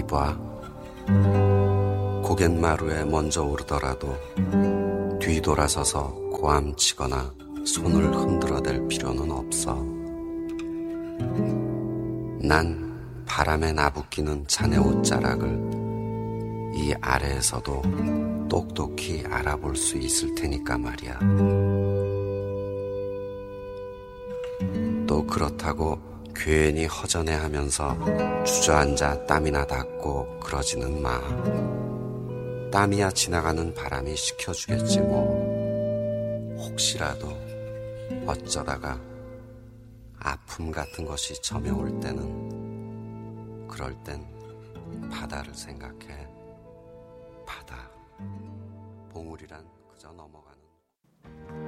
봐. 고갯마루에 먼저 오르더라도 뒤돌아서서 고함치거나 손을 흔들어댈 필요는 없어. 난 바람에 나부끼는 자네 옷자락을 이 아래에서도 똑똑히 알아볼 수 있을 테니까 말이야. 또 그렇다고 괜히 허전해하면서 주저앉아 땀이나 닦고 그러지는 마. 땀이야 지나가는 바람이 식혀주겠지 뭐. 혹시라도 어쩌다가 아픔 같은 것이 점여올 때는 그럴 땐 바다를 생각해. 바다, 봉우리란 그저 넘어가는